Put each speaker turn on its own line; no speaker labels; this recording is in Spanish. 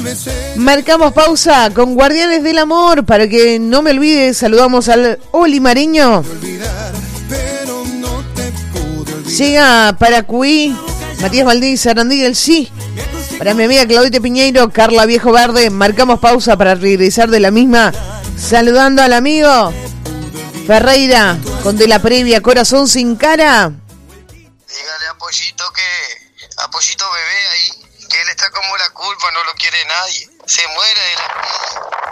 Marcamos pausa con Guardianes del Amor. Para que no me olvide, saludamos al Olimareño. Llega para Cuí, Matías Valdés, Sarandí, sí. Para mi amiga Claudita Piñeiro, Carla Viejo Verde. Marcamos pausa para regresar de la misma, saludando al amigo Ferreira con De la Previa, Corazón sin Cara.
Dígale a Pollito Bebé ahí, que él está como la culpa, no lo quiere nadie. Se muere de la...